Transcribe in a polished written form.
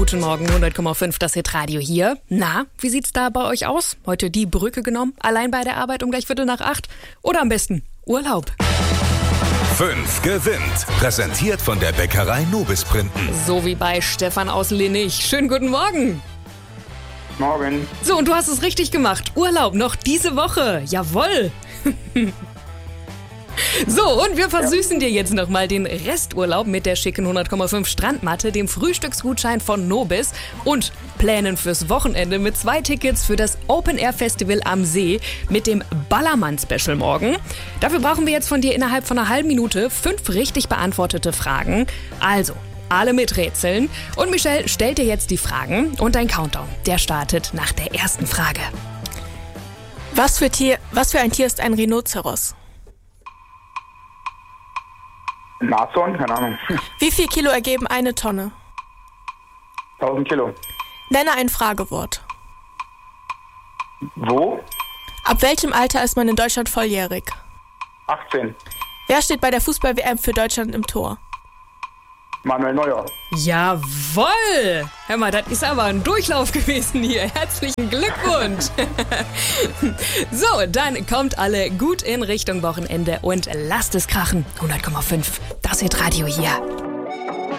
Guten Morgen, 100,5, das Hitradio hier. Na, wie sieht's da bei euch aus? Heute die Brücke genommen, allein bei der Arbeit um gleich 7:45? Oder am besten Urlaub? 5 gewinnt. Präsentiert von der Bäckerei Nobis Printen. So wie bei Stefan aus Linnich. Schönen guten Morgen. Morgen. So, und du hast es richtig gemacht. Urlaub noch diese Woche. Jawohl. So, und wir versüßen dir jetzt nochmal den Resturlaub mit der schicken 100,5 Strandmatte, dem Frühstücksgutschein von Nobis und Plänen fürs Wochenende mit 2 Tickets für das Open-Air-Festival am See mit dem Ballermann-Special morgen. Dafür brauchen wir jetzt von dir innerhalb von einer halben Minute 5 richtig beantwortete Fragen. Also, alle miträtseln. Und Michelle stellt dir jetzt die Fragen und dein Countdown, der startet nach der ersten Frage. Was für ein Tier ist ein Rhinoceros? Nashorn? Keine Ahnung. Wie viel Kilo ergeben eine Tonne? 1000 Kilo. Nenne ein Fragewort. Wo? Ab welchem Alter ist man in Deutschland volljährig? 18. Wer steht bei der Fußball-WM für Deutschland im Tor? Manuel Neuer. Jawohl! Hör mal, das ist aber ein Durchlauf gewesen hier. Herzlichen Glückwunsch! So, dann kommt alle gut in Richtung Wochenende und lasst es krachen. 100,5, das Hitradio hier.